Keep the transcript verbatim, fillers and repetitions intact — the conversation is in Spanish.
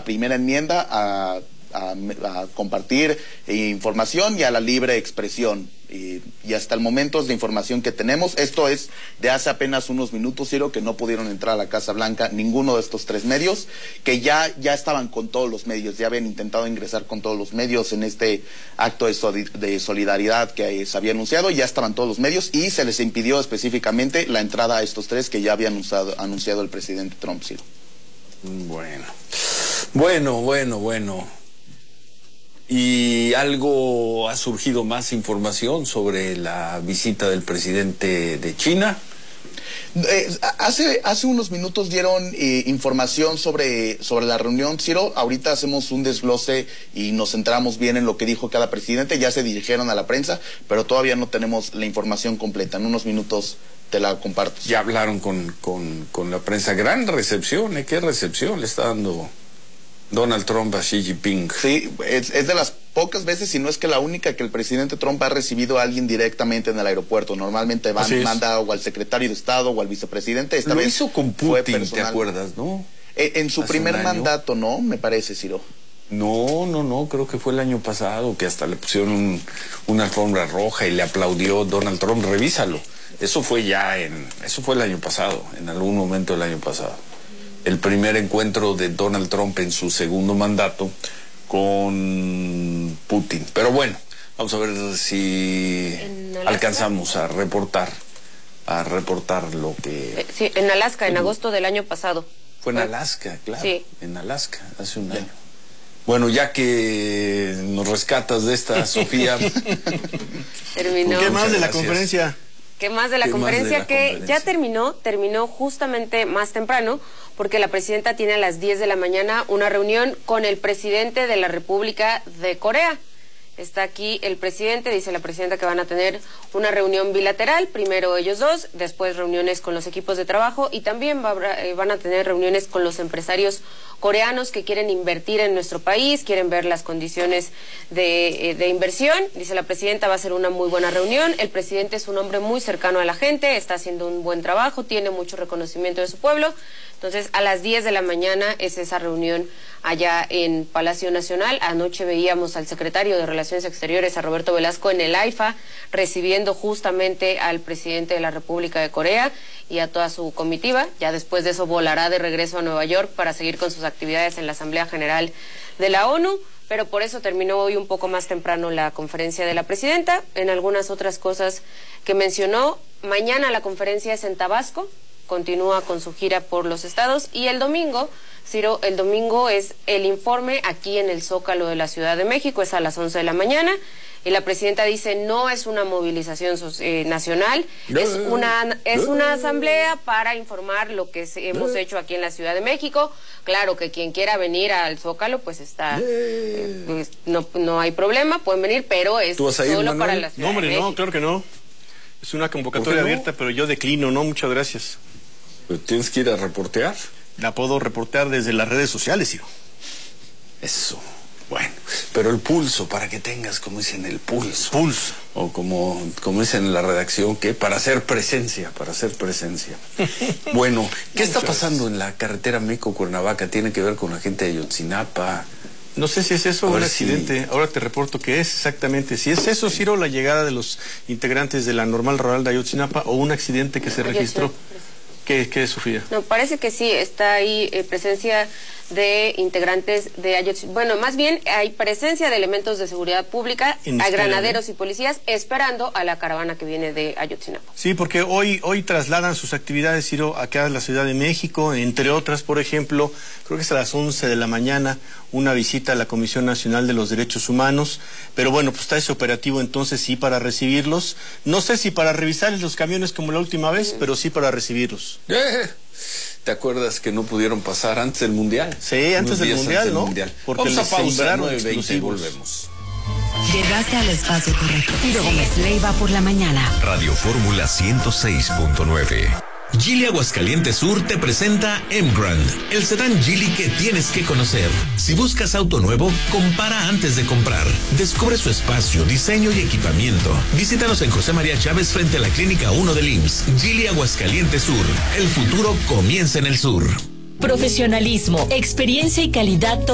primera enmienda a, a, a compartir información y a la libre expresión. Y, y hasta el momento es la información que tenemos. Esto es de hace apenas unos minutos, Ciro, que no pudieron entrar a la Casa Blanca ninguno de estos tres medios, que ya, ya estaban con todos los medios, ya habían intentado ingresar con todos los medios en este acto de, de solidaridad que se había anunciado, ya estaban todos los medios y se les impidió específicamente la entrada a estos tres que ya había anunciado, anunciado el presidente Trump, Ciro. Bueno, bueno, bueno, bueno. ¿Y algo ha surgido más información sobre la visita del presidente de China? Eh, hace, hace unos minutos dieron eh, información sobre, sobre la reunión, Ciro. Ahorita hacemos un desglose y nos centramos bien en lo que dijo cada presidente. Ya se dirigieron a la prensa, pero todavía no tenemos la información completa. En unos minutos te la comparto. Ya hablaron con, con, con la prensa. Gran recepción, ¿eh? ¿Qué recepción le está dando Donald Trump a Xi Jinping? Sí, es, es de las pocas veces, si no es que la única, que el presidente Trump ha recibido a alguien directamente en el aeropuerto. Normalmente van, manda o al secretario de Estado o al vicepresidente. Esta Lo vez hizo con Putin, ¿te acuerdas, no? Eh, en su Hace primer mandato, ¿no? Me parece, Ciro. No, no, no, creo que fue el año pasado, que hasta le pusieron un, una alfombra roja y le aplaudió Donald Trump. Revísalo. Eso fue ya en... Eso fue el año pasado, en algún momento del año pasado. El primer encuentro de Donald Trump en su segundo mandato con Putin. Pero bueno, vamos a ver si alcanzamos a reportar, a reportar lo que... Eh, sí, en Alaska, en agosto del año pasado. Fue en Alaska, claro. Sí. En Alaska, hace un año. Bueno, ya que nos rescatas de esta, Sofía... Terminó. ¿Qué más de la conferencia? ¿Qué más de la conferencia? Que ya terminó, terminó justamente más temprano, porque la presidenta tiene a las diez de la mañana una reunión con el presidente de la República de Corea. Está aquí el presidente, dice la presidenta que van a tener una reunión bilateral, primero ellos dos, después reuniones con los equipos de trabajo y también va, eh, van a tener reuniones con los empresarios coreanos que quieren invertir en nuestro país, quieren ver las condiciones de, eh, de inversión. Dice la presidenta, va a ser una muy buena reunión. El presidente es un hombre muy cercano a la gente, está haciendo un buen trabajo, tiene mucho reconocimiento de su pueblo. Entonces, a las diez de la mañana es esa reunión allá en Palacio Nacional. Anoche veíamos al secretario de Relaciones Exteriores, a Roberto Velasco, en el AIFA, recibiendo justamente al presidente de la República de Corea y a toda su comitiva. Ya después de eso volará de regreso a Nueva York para seguir con sus actividades en la Asamblea General de la ONU. Pero por eso terminó hoy un poco más temprano la conferencia de la presidenta. En algunas otras cosas que mencionó, mañana la conferencia es en Tabasco, continúa con su gira por los estados, y el domingo, Ciro, el domingo es el informe aquí en el Zócalo de la Ciudad de México, es a las once de la mañana, y la presidenta dice no es una movilización eh, nacional, no, es una es no. una asamblea para informar lo que se, hemos no. hecho aquí en la Ciudad de México. Claro que quien quiera venir al Zócalo, pues está, eh, pues, no, no hay problema, pueden venir, pero es ¿Tú vas a ir, solo Manuel? para la Ciudad No, hombre, de México. no, claro que no. Es una convocatoria no? abierta, pero yo declino, no, muchas gracias. Pero tienes que ir a reportear. La puedo reportear desde las redes sociales, Ciro. Eso. Bueno, pero el pulso, para que tengas, como dicen, el pulso. Pulso. O como, como dicen en la redacción, que para hacer presencia, para hacer presencia. Bueno, ¿qué está pasando en la carretera México-Cuernavaca? ¿Tiene que ver con la gente de Ayotzinapa? No sé si es eso o un accidente. Si... Ahora te reporto que es exactamente. Si es eso, Ciro, la llegada de los integrantes de la normal rural de Ayotzinapa o un accidente que se registró. ¿Qué, qué es, Sofía? No, parece que sí, está ahí eh, presencia de integrantes de Ayotzinapa. Bueno, más bien hay presencia de elementos de seguridad pública, a granaderos y policías esperando a la caravana que viene de Ayotzinapa. Sí, porque hoy hoy trasladan sus actividades, Ciro, acá a la Ciudad de México, entre otras, por ejemplo, creo que es a las once de la mañana, una visita a la Comisión Nacional de los Derechos Humanos, pero bueno, pues está ese operativo entonces sí para recibirlos. No sé si para revisarles los camiones como la última vez, sí, pero sí para recibirlos. Eh. ¿Te acuerdas que no pudieron pasar antes del Mundial? Sí, antes del Mundial, antes ¿no? Del mundial. Porque vamos a pausar, nueve veinte y volvemos. Llegaste al espacio correcto. Ciro Gómez Leiva por la mañana. Radio Fórmula ciento seis punto nueve. Geely Aguascalientes Sur te presenta M-Grand, el sedán Geely que tienes que conocer. Si buscas auto nuevo, compara antes de comprar. Descubre su espacio, diseño y equipamiento. Visítanos en José María Chávez frente a la Clínica uno del I M S S. Geely Aguascalientes Sur. El futuro comienza en el sur. Profesionalismo, experiencia y calidad